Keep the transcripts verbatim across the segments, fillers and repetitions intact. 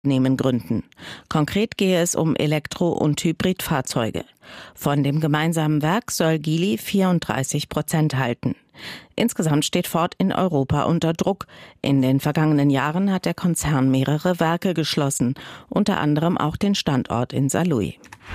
Abnehmen gründen. Konkret gehe es um Elektro- und Hybridfahrzeuge. Von dem gemeinsamen Werk soll Geely vierunddreißig Prozent halten. Insgesamt steht Ford in Europa unter Druck. In den vergangenen Jahren hat der Konzern mehrere Werke geschlossen, unter anderem auch den Standort in Saarlouis.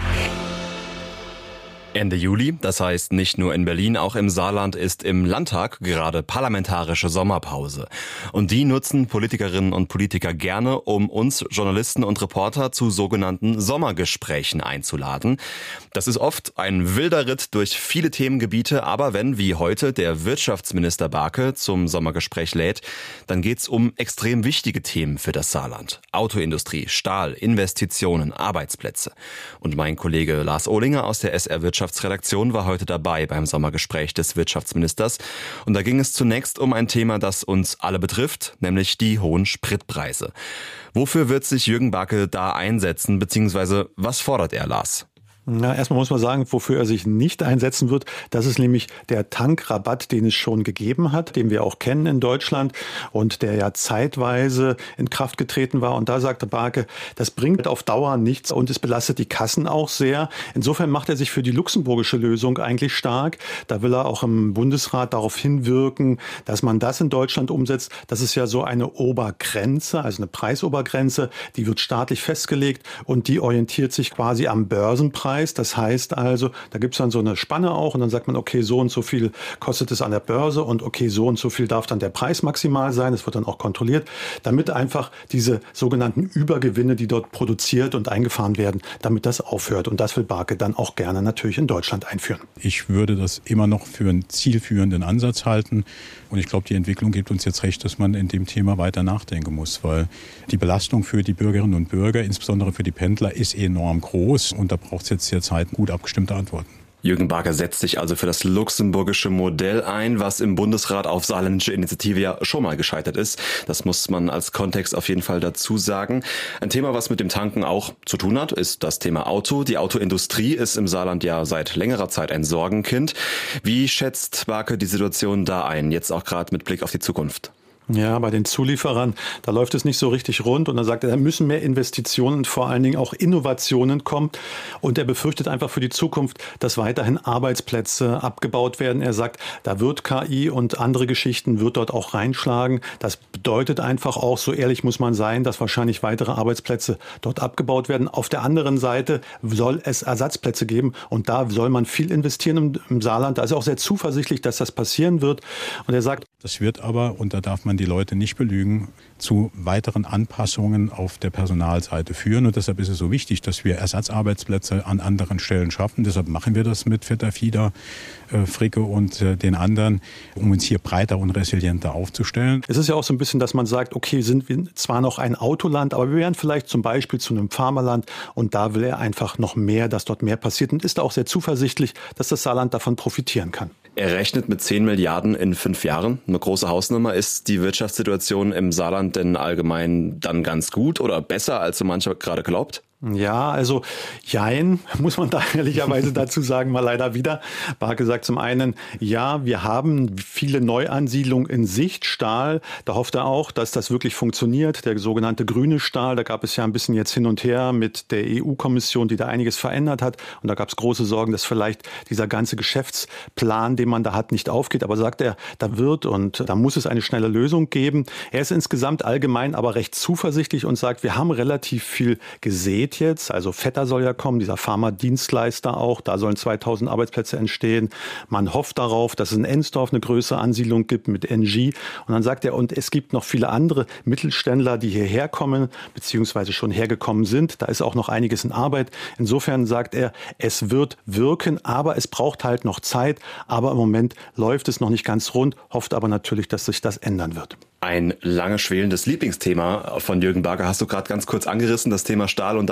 Ende Juli, das heißt nicht nur in Berlin, auch im Saarland ist im Landtag gerade parlamentarische Sommerpause. Und die nutzen Politikerinnen und Politiker gerne, um uns Journalisten und Reporter zu sogenannten Sommergesprächen einzuladen. Das ist oft ein wilder Ritt durch viele Themengebiete, aber wenn, wie heute, der Wirtschaftsminister Barke zum Sommergespräch lädt, dann geht's um extrem wichtige Themen für das Saarland. Autoindustrie, Stahl, Investitionen, Arbeitsplätze. Und mein Kollege Lars Ohlinger aus der S R-Wirtschaftsredaktion war heute dabei beim Sommergespräch des Wirtschaftsministers. Und da ging es zunächst um ein Thema, das uns alle betrifft, nämlich die hohen Spritpreise. Wofür wird sich Jürgen Barke da einsetzen, beziehungsweise was fordert er, Lars? Na, erstmal muss man sagen, wofür er sich nicht einsetzen wird. Das ist nämlich der Tankrabatt, den es schon gegeben hat, den wir auch kennen in Deutschland und der ja zeitweise in Kraft getreten war. Und da sagte Barke, das bringt auf Dauer nichts und es belastet die Kassen auch sehr. Insofern macht er sich für die luxemburgische Lösung eigentlich stark. Da will er auch im Bundesrat darauf hinwirken, dass man das in Deutschland umsetzt. Das ist ja so eine Obergrenze, also eine Preisobergrenze, die wird staatlich festgelegt und die orientiert sich quasi am Börsenpreis. Das heißt also, da gibt es dann so eine Spanne auch und dann sagt man, okay, so und so viel kostet es an der Börse und okay, so und so viel darf dann der Preis maximal sein. Das wird dann auch kontrolliert, damit einfach diese sogenannten Übergewinne, die dort produziert und eingefahren werden, damit das aufhört. Und das will Barke dann auch gerne natürlich in Deutschland einführen. Ich würde das immer noch für einen zielführenden Ansatz halten. Und ich glaube, die Entwicklung gibt uns jetzt recht, dass man in dem Thema weiter nachdenken muss, weil die Belastung für die Bürgerinnen und Bürger, insbesondere für die Pendler, ist enorm groß. Und da braucht es jetzt derzeit gut abgestimmte Antworten. Jürgen Barke setzt sich also für das luxemburgische Modell ein, was im Bundesrat auf saarländische Initiative ja schon mal gescheitert ist. Das muss man als Kontext auf jeden Fall dazu sagen. Ein Thema, was mit dem Tanken auch zu tun hat, ist das Thema Auto. Die Autoindustrie ist im Saarland ja seit längerer Zeit ein Sorgenkind. Wie schätzt Barke die Situation da ein, jetzt auch gerade mit Blick auf die Zukunft? Ja, bei den Zulieferern, da läuft es nicht so richtig rund und dann sagt er, da müssen mehr Investitionen und vor allen Dingen auch Innovationen kommen und er befürchtet einfach für die Zukunft, dass weiterhin Arbeitsplätze abgebaut werden. Er sagt, da wird K I und andere Geschichten wird dort auch reinschlagen. Das bedeutet einfach auch, so ehrlich muss man sein, dass wahrscheinlich weitere Arbeitsplätze dort abgebaut werden. Auf der anderen Seite soll es Ersatzplätze geben und da soll man viel investieren im, im Saarland. Da ist er auch sehr zuversichtlich, dass das passieren wird und er sagt, das wird aber, und da darf man die Leute nicht belügen, zu weiteren Anpassungen auf der Personalseite führen. Und deshalb ist es so wichtig, dass wir Ersatzarbeitsplätze an anderen Stellen schaffen. Deshalb machen wir das mit Vetter Fieder, äh, Fricke und äh, den anderen, um uns hier breiter und resilienter aufzustellen. Es ist ja auch so ein bisschen, dass man sagt, okay, sind wir zwar noch ein Autoland, aber wir wären vielleicht zum Beispiel zu einem Pharmaland und da will er einfach noch mehr, dass dort mehr passiert und ist auch sehr zuversichtlich, dass das Saarland davon profitieren kann. Er rechnet mit zehn Milliarden in fünf Jahren. Eine große Hausnummer. Ist die Wirtschaftssituation im Saarland denn allgemein dann ganz gut oder besser, als so mancher gerade glaubt? Ja, also jein, muss man da ehrlicherweise dazu sagen, mal leider wieder. Barke sagt zum einen, ja, wir haben viele Neuansiedlungen in Sicht. Stahl, da hofft er auch, dass das wirklich funktioniert. Der sogenannte grüne Stahl, da gab es ja ein bisschen jetzt hin und her mit der E U-Kommission, die da einiges verändert hat. Und da gab es große Sorgen, dass vielleicht dieser ganze Geschäftsplan, den man da hat, nicht aufgeht. Aber sagt er, da wird und da muss es eine schnelle Lösung geben. Er ist insgesamt allgemein aber recht zuversichtlich und sagt, wir haben relativ viel gesehen jetzt, also Vetter soll ja kommen, dieser Pharma-Dienstleister auch, da sollen zweitausend Arbeitsplätze entstehen. Man hofft darauf, dass es in Ensdorf eine größere Ansiedlung gibt mit N G. Und dann sagt er, und es gibt noch viele andere Mittelständler, die hierher kommen, beziehungsweise schon hergekommen sind. Da ist auch noch einiges in Arbeit. Insofern sagt er, es wird wirken, aber es braucht halt noch Zeit. Aber im Moment läuft es noch nicht ganz rund, hofft aber natürlich, dass sich das ändern wird. Ein lange schwelendes Lieblingsthema von Jürgen Barke hast du gerade ganz kurz angerissen, das Thema Stahl und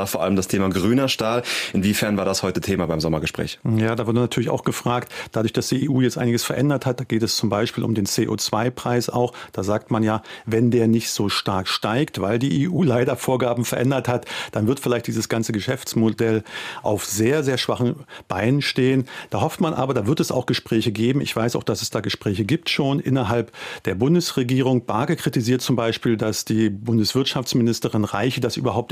da vor allem das Thema grüner Stahl. Inwiefern war das heute Thema beim Sommergespräch? Ja, da wurde natürlich auch gefragt, dadurch, dass die E U jetzt einiges verändert hat, da geht es zum Beispiel um den C O zwei Preis auch. Da sagt man ja, wenn der nicht so stark steigt, weil die E U leider Vorgaben verändert hat, dann wird vielleicht dieses ganze Geschäftsmodell auf sehr, sehr schwachen Beinen stehen. Da hofft man aber, da wird es auch Gespräche geben. Ich weiß auch, dass es da Gespräche gibt schon innerhalb der Bundesregierung. Barge kritisiert zum Beispiel, dass die Bundeswirtschaftsministerin Reiche das überhaupt